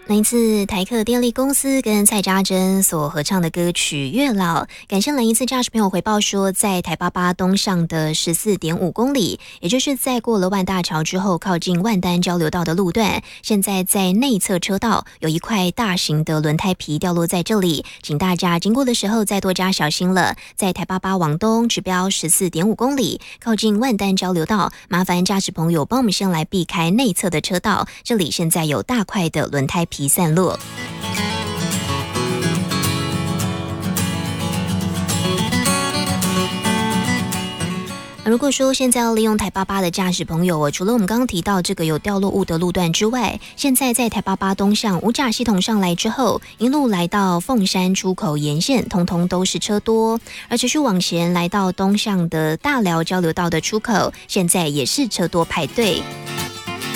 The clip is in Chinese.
来自台客电力公司跟蔡家珍所合唱的歌曲《月老》，感谢了一次驾驶朋友回报说，在台88东上的14.5公里，也就是在过了万大桥之后，靠近万丹交流道的路段，现在在内侧车道有一块大型的轮胎皮掉落在这里，请大家经过的时候再多加小心了。在台88往东，指标14.5公里，靠近万丹交流道，麻烦驾驶朋友帮我们先来避开内侧的车道，这里现在有大块的轮胎皮散落。如果说现在要利用台88的驾驶朋友除了我们刚刚提到这个有掉落物的路段之外，现在在台88东向五甲系统上来之后，一路来到凤山出口沿线，通通都是车多，而持续往前来到东向的大寮交流道的出口，现在也是车多排队。